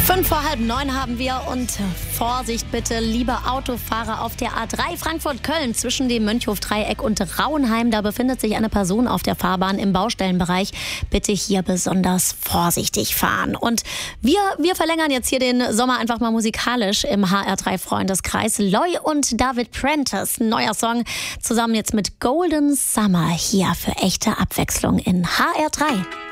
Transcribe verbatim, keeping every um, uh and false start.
Fünf vor halb neun haben wir und Vorsicht bitte, liebe Autofahrer auf der A drei Frankfurt-Köln zwischen dem Mönchhof-Dreieck und Rauenheim. Da befindet sich eine Person auf der Fahrbahn im Baustellenbereich. Bitte hier besonders vorsichtig fahren. Und wir, wir verlängern jetzt hier den Sommer einfach mal musikalisch im H R drei Freundeskreis. Loy und David Prentice, neuer Song, zusammen jetzt mit Golden Summer hier für echte Abwechslung in H R drei.